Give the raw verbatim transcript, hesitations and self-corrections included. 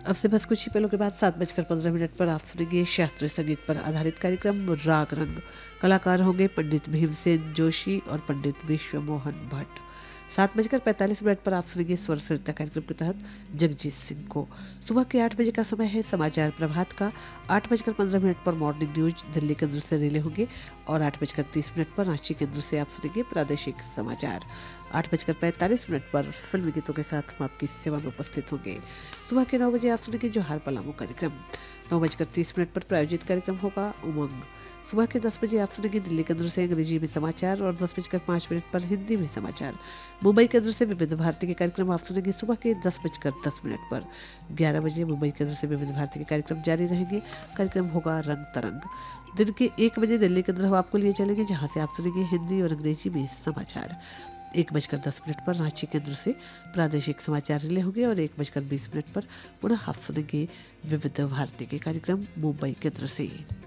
अब से बस कुछ ही पलों के बाद सात बजकर पंद्रह मिनट पर आप सुनेंगे शास्त्रीय संगीत पर आधारित कार्यक्रम राग रंग। कलाकार होंगे पंडित भीमसेन जोशी और पंडित विश्व मोहन भट्ट। सात बजकर पैंतालीस मिनट पर आप सुनेंगे स्वर सरिता कार्यक्रम के तहत जगजीत सिंह को। सुबह के आठ बजे का समय है समाचार प्रभात का। आठ बजकर पंद्रह मिनट पर मॉर्निंग न्यूज दिल्ली केंद्र से रिले होंगे और आठ बजकर तीस मिनट पर रांची केंद्र से आप सुनेंगे प्रादेशिक समाचार। आठ बजकर पैंतालीस मिनट पर फिल्मी गीतों के साथ हम आपकी सेवा में उपस्थित होंगे। सुबह के नौ बजे आप सुनेंगे जोहार पलामू कार्यक्रम। नौ बजकर तीस मिनट पर प्रायोजित कार्यक्रम होगा उमंग। सुबह के दस बजे आप सुनेंगे दिल्ली केंद्र से अंग्रेजी में समाचार और दस बजकर पाँच मिनट पर हिंदी में समाचार। मुंबई केंद्र से विविध भारती के कार्यक्रम आप सुनेंगे सुबह के दस बजकर दस मिनट पर। ग्यारह बजे मुंबई केंद्र से विविध भारती के कार्यक्रम जारी रहेंगे। कार्यक्रम होगा रंग तरंग। दिन के एक बजे दिल्ली केंद्र हम आपको लिए चलेंगे, जहां से आप सुनेंगे हिंदी और अंग्रेजी में समाचार। एक बजकर दस मिनट पर रांची केंद्र से प्रादेशिक समाचार रिले होंगे और एक बजकर बीस मिनट पर पुनः आप सुनेंगे विविध भारती के कार्यक्रम मुंबई केंद्र से।